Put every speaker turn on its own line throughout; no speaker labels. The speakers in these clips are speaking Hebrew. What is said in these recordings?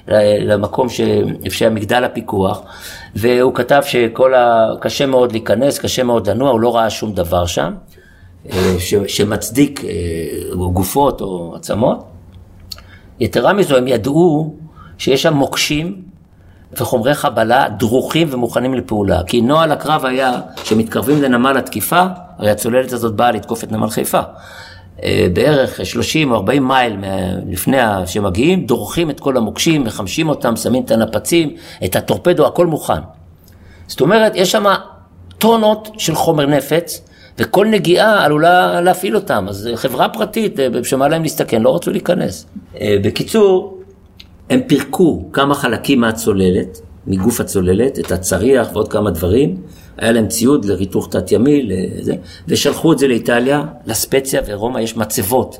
למקום שהיה מגדל הפיקוח, והוא כתב קשה מאוד להיכנס, קשה מאוד לנוע, הוא לא ראה שום דבר שם, שמצדיק גופות או עצמות. יתרה מזו, הם ידעו שיש שם מוקשים וחומרי חבלה דרוכים ומוכנים לפעולה, כי נוהל הקרב היה שמתקרבים לנמל התקיפה, הרי הצוללת הזאת באה לתקוף את נמל חיפה, בערך 30 או 40 מייל לפני שמגיעים, דורכים את כל המוקשים, מחמשים אותם, שמים את הנפצים, את הטורפדו, הכל מוכן. זאת אומרת, יש שם טונות של חומר נפץ, וכל נגיעה עלולה להפעיל אותם, אז חברה פרטית, בשמה להם להסתכן, לא רצו להיכנס. בקיצור, הם פירקו כמה חלקים מהצוללת, מגוף הצוללת, את הצריח ועוד כמה דברים, היה להם ציוד לריתוך תת ימי, ושלחו את זה לאיטליה, לספציה ורומא, יש מצבות,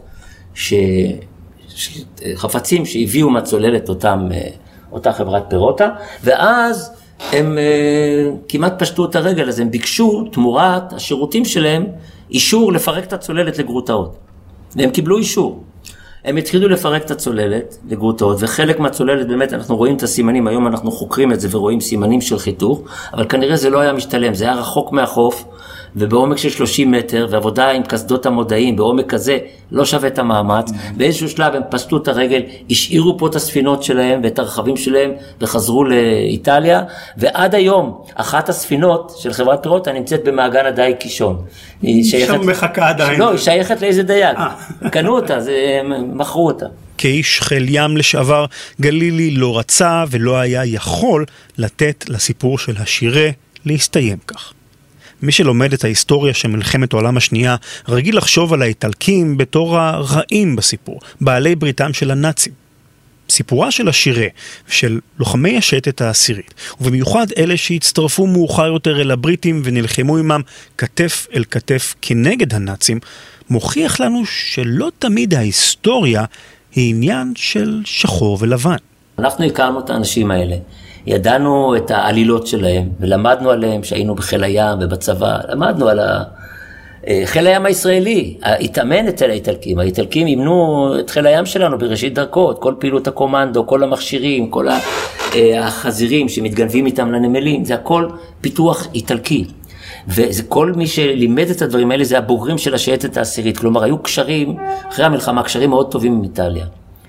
חפצים שהביאו מהצוללת אותה חברת פירוטה, ואז הם כמעט פשטו את הרגל, אז הם ביקשו תמורת השירותים שלהם, אישור לפרק את הצוללת לגרוטאות, והם קיבלו אישור. הם התחילו לפרק את הצוללת לגרוטאות, וחלק מהצוללת באמת אנחנו רואים את הסימנים, היום אנחנו חוקרים את זה ורואים סימנים של חיתוך, אבל כנראה זה לא היה משתלם, זה היה רחוק מהחוף, ובעומק של 30 מטר, ועבודה עם קסדות המודעים, בעומק כזה לא שווה את המאמץ, באיזשהו שלב הם פשטו את הרגל, השאירו פה את הספינות שלהם ואת הרכבים שלהם, וחזרו לאיטליה, ועד היום אחת הספינות של חברת פירוטה נמצאת במעגן הדייג קישון.
שם מחכה עדיין.
לא, היא שייכת לאיזה דייג. קנו אותה, מכרו אותה.
כאיש חיל ים לשעבר, גלילי לא רצה ולא היה יכול לתת לסיפור של השירה להסתיים כך. מי שלומד את ההיסטוריה של מלחמת העולם השנייה, רגיל לחשוב על האיטלקים בתור הרעים בסיפור, בעלי בריתם של הנאצים. סיפורה של השירה, של לוחמי השייטת העשירית, ובמיוחד אלה שהצטרפו מאוחר יותר אל הבריטים ונלחמו עמם כתף אל כתף כנגד הנאצים, מוכיח לנו שלא תמיד ההיסטוריה היא עניין של שחור ולבן.
אנחנו הכרנו את האנשים האלה. ידענו את העלילות שלהם, ולמדנו עליהם שהיינו בחיל הים ובצבא, למדנו על חיל הים הישראלי, התאמן את האיטלקים, האיטלקים אימנו את חיל הים שלנו בראשית דרכו, את כל פעילות הקומנדו, כל המכשירים, כל החזירים שמתגנבים איתם לנמלים, זה הכל פיתוח איטלקי. וזה כל מי שלימד את הדברים האלה, זה הבוגרים של השייטת העשירית, כלומר היו קשרים, אחרי המלחמה, קשרים מאוד טובים עם איטליה.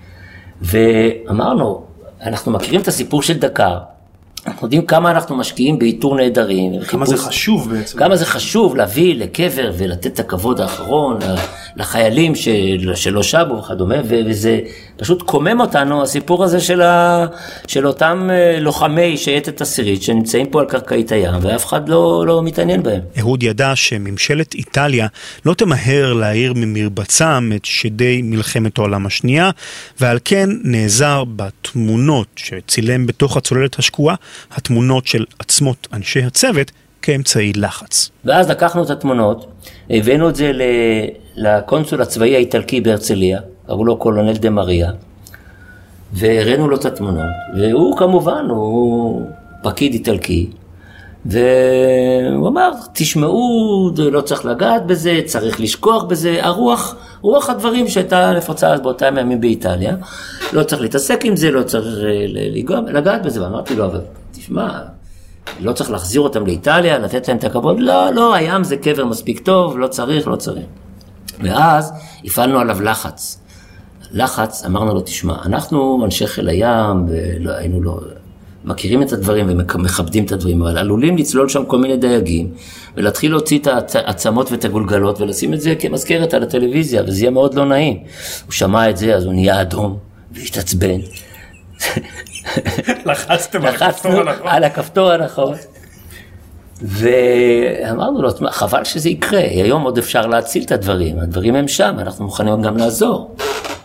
ואמרנו, אנחנו מכירים את הסיפור של דקר, אנחנו יודעים כמה אנחנו משקיעים באיתור נהדרים.
כמה זה חשוב בעצם.
כמה זה חשוב להביא לקבר ולתת את הכבוד האחרון לחיילים שלא שבו וכדומה, וזה פשוט קומם אותנו, הסיפור הזה של אותם לוחמי שייטת עשירית שנמצאים פה על קרקעית הים, ואף אחד לא מתעניין בהם.
אהוד ידע שממשלת איטליה לא תמהר להעיר ממרבצם את שדי מלחמת העולם השנייה, ועל כן נעזר בתמונות שצילם בתוך הצוללת השקועה, התמונות של עצמות אנשי הצוות כאמצעי לחץ.
ואז לקחנו את התמונות, הבאנו את זה לקונסול הצבאי האיטלקי בהרצליה, קראו לו קולונל דה מריה, והראינו לו את התמונות, והוא כמובן, הוא פקיד איטלקי, והוא אמר, תשמעו, לא צריך לגעת בזה, צריך לשכוח בזה, רוח הדברים שהייתה לפוצה אז באותם ימים באיטליה, לא צריך להתעסק עם זה, לא צריך לגעת בזה, ואמרתי לו, אבל תשמע, לא צריך להחזיר אותם לאיטליה, לתת להם את הכבוד, לא, הים זה קבר מספיק טוב, לא צריך. ואז הפעלנו עליו לחץ, אמרנו לו, תשמע, אנחנו אנשי חיל הים, והיינו לו, מכירים את הדברים ומכבדים את הדברים, אבל עלולים לצלול שם כל מיני דייגים, ולהתחיל להוציא את העצמות ואת הגולגלות, ולשים את זה כמזכרת על הטלוויזיה, וזה יהיה מאוד לא נעים. הוא שמע את זה, אז הוא נהיה אדום, והשתעצבן.
לחצנו
על הכפתור הנכון. ואמרנו לו, חבל שזה יקרה, היום עוד אפשר להציל את הדברים הם שם, אנחנו מוכנים גם לעזור.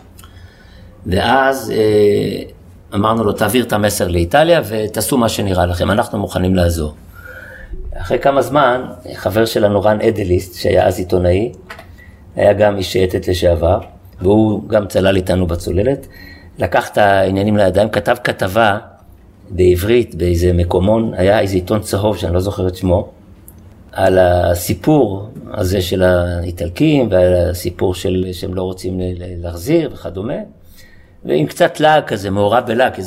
ואז אמרנו לו, תעביר את המסר לאיטליה ותעשו מה שנראה לכם, אנחנו מוכנים לעזור. אחרי כמה זמן, חבר שלנו רן אדליסט, שהיה אז עיתונאי, היה גם איש שייטת לשעבר, והוא גם צלל איתנו בצוללת, לקח את העניינים לידיים, כתב כתבה בעברית, באיזה מקומון, היה איזה עיתון צהוב שאני לא זוכר את שמו, על הסיפור הזה של האיטלקים, ועל הסיפור שהם לא רוצים להחזיר וכדומה, ועם קצת לעג כזה, מעורב בלעג,